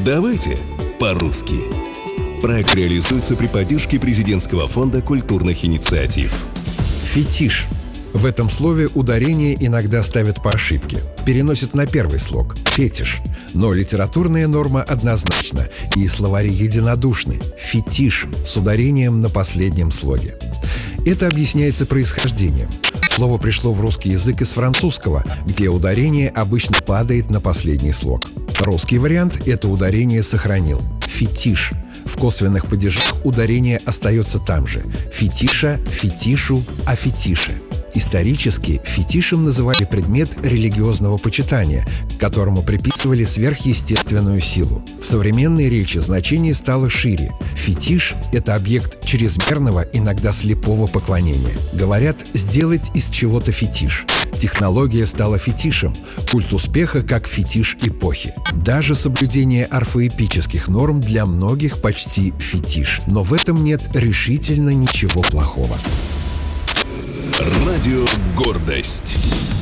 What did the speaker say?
Давайте по-русски. Проект реализуется при поддержке Президентского фонда культурных инициатив. Фетиш. В этом слове ударение иногда ставят по ошибке. Переносят на первый слог – фетиш. Но литературная норма однозначна, и словари единодушны – фетиш с ударением на последнем слоге. Это объясняется происхождением. Слово пришло в русский язык из французского, где ударение обычно падает на последний слог. Русский вариант это ударение сохранил – фетиш. В косвенных падежах ударение остается там же – фетиша, фетишу, а фетише. Исторически фетишем называли предмет религиозного почитания, которому приписывали сверхъестественную силу. В современной речи значение стало шире. Фетиш – это объект чрезмерного, иногда слепого поклонения. Говорят, сделать из чего-то фетиш. Технология стала фетишем, культ успеха как фетиш эпохи. Даже соблюдение орфоэпических норм для многих почти фетиш. Но в этом нет решительно ничего плохого. Радио «Гордость».